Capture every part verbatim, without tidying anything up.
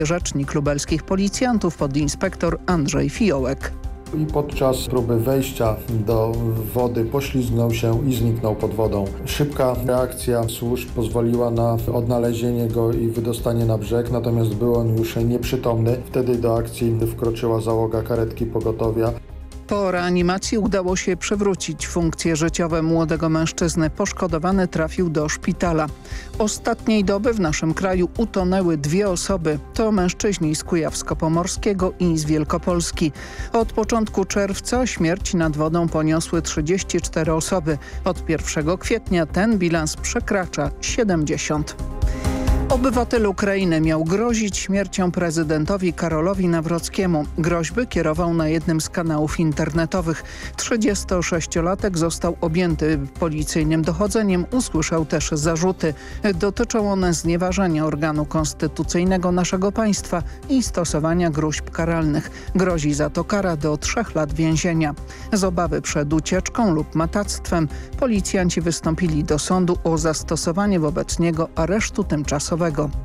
Rzecznik lubelskich policjantów podinspektor Andrzej Fiołek. I podczas próby wejścia do wody poślizgnął się i zniknął pod wodą. Szybka reakcja służb pozwoliła na odnalezienie go i wydostanie na brzeg, natomiast był on już nieprzytomny. Wtedy do akcji wkroczyła załoga karetki pogotowia. Po reanimacji udało się przywrócić funkcje życiowe młodego mężczyzny. Poszkodowany trafił do szpitala. Ostatniej doby w naszym kraju utonęły dwie osoby. To mężczyźni z Kujawsko-Pomorskiego i z Wielkopolski. Od początku czerwca śmierć nad wodą poniosły trzydzieści cztery osoby. Od pierwszego kwietnia ten bilans przekracza siedemdziesiąt. Obywatel Ukrainy miał grozić śmiercią prezydentowi Karolowi Nawrockiemu. Groźby kierował na jednym z kanałów internetowych. trzydziestosześciolatek został objęty policyjnym dochodzeniem. Usłyszał też zarzuty. Dotyczą one znieważenia organu konstytucyjnego naszego państwa i stosowania gróźb karalnych. Grozi za to kara do trzech lat więzienia. Z obawy przed ucieczką lub matactwem policjanci wystąpili do sądu o zastosowanie wobec niego aresztu tymczasowego.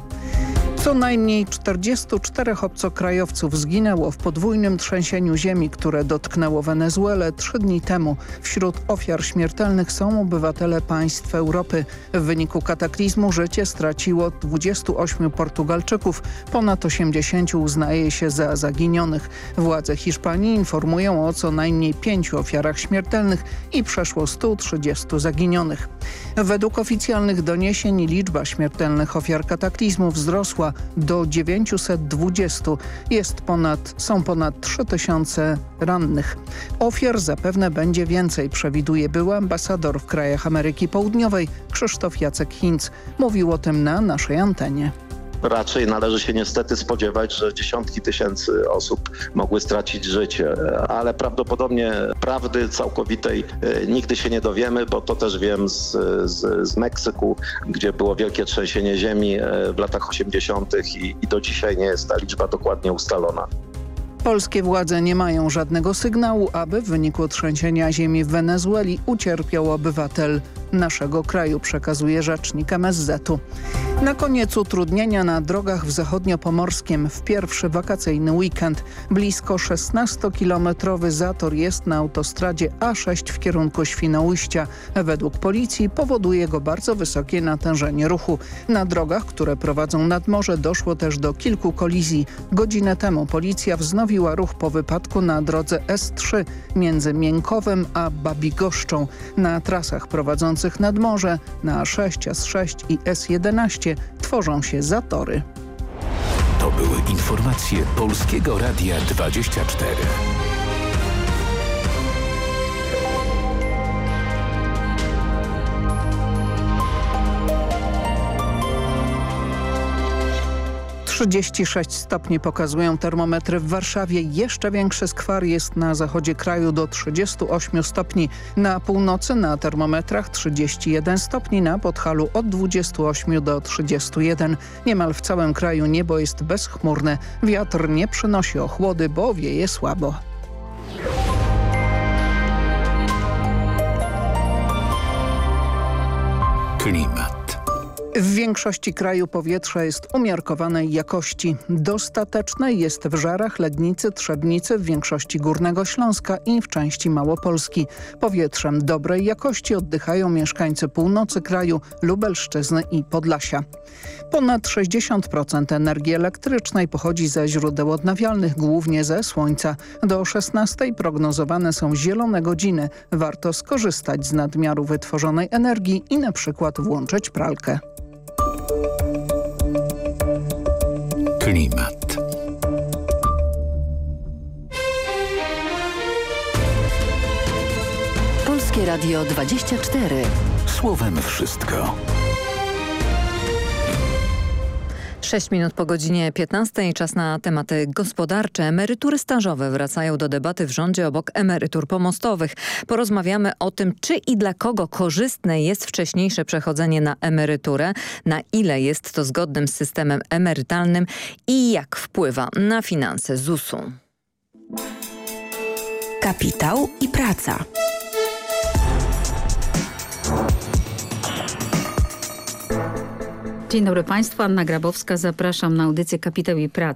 Co najmniej czterdziestu czterech obcokrajowców zginęło w podwójnym trzęsieniu ziemi, które dotknęło Wenezuelę trzy dni temu. Wśród ofiar śmiertelnych są obywatele państw Europy. W wyniku kataklizmu życie straciło dwudziestu ośmiu Portugalczyków. Ponad osiemdziesięciu uznaje się za zaginionych. Władze Hiszpanii informują o co najmniej pięciu ofiarach śmiertelnych i przeszło stu trzydziestu zaginionych. Według oficjalnych doniesień liczba śmiertelnych ofiar kataklizmu wzrosła do dziewięciuset dwudziestu. Jest ponad, są ponad trzy tysiące rannych. Ofiar zapewne będzie więcej, przewiduje były ambasador w krajach Ameryki Południowej Krzysztof Jacek Hinz. Mówił o tym na naszej antenie. Raczej należy się niestety spodziewać, że dziesiątki tysięcy osób mogły stracić życie, ale prawdopodobnie prawdy całkowitej nigdy się nie dowiemy, bo to też wiem z, z, z Meksyku, gdzie było wielkie trzęsienie ziemi w latach osiemdziesiątych i, i do dzisiaj nie jest ta liczba dokładnie ustalona. Polskie władze nie mają żadnego sygnału, aby w wyniku trzęsienia ziemi w Wenezueli ucierpiał obywatel naszego kraju, przekazuje rzecznik M S Z-u. Na koniec utrudnienia na drogach w zachodniopomorskiem w pierwszy wakacyjny weekend. Blisko szesnastokilometrowy zator jest na autostradzie A sześć w kierunku Świnoujścia. Według policji powoduje go bardzo wysokie natężenie ruchu. Na drogach, które prowadzą nad morze, doszło też do kilku kolizji. Godzinę temu policja wznowiła ruch po wypadku na drodze S trzy między Miękowem a Babigoszczą. Na trasach prowadzących nad morze na A sześć, S sześć i S jedenaście tworzą się zatory. To były informacje Polskiego Radia dwadzieścia cztery. trzydzieści sześć stopni pokazują termometry w Warszawie. Jeszcze większy skwar jest na zachodzie kraju do trzydziestu ośmiu stopni. Na północy na termometrach trzydzieści jeden stopni, na Podhalu od dwudziestu ośmiu do trzydziestu jeden. Niemal w całym kraju niebo jest bezchmurne. Wiatr nie przynosi ochłody, bo wieje słabo. Klimat. W większości kraju powietrze jest umiarkowanej jakości. Dostateczne jest w Żarach, Legnicy, Trzebnicy, w większości Górnego Śląska i w części Małopolski. Powietrzem dobrej jakości oddychają mieszkańcy północy kraju, Lubelszczyzny i Podlasia. Ponad sześćdziesiąt procent energii elektrycznej pochodzi ze źródeł odnawialnych, głównie ze słońca. Do szesnastej prognozowane są zielone godziny. Warto skorzystać z nadmiaru wytworzonej energii i na przykład włączyć pralkę. Klimat. Polskie Radio dwadzieścia cztery. Słowem wszystko. Sześć minut po godzinie piętnastej. Czas na tematy gospodarcze. Emerytury stażowe wracają do debaty w rządzie obok emerytur pomostowych. Porozmawiamy o tym, czy i dla kogo korzystne jest wcześniejsze przechodzenie na emeryturę, na ile jest to zgodnym z systemem emerytalnym i jak wpływa na finanse zusu. Kapitał i praca. Dzień dobry Państwu, Anna Grabowska. Zapraszam na audycję Kapitał i Praca.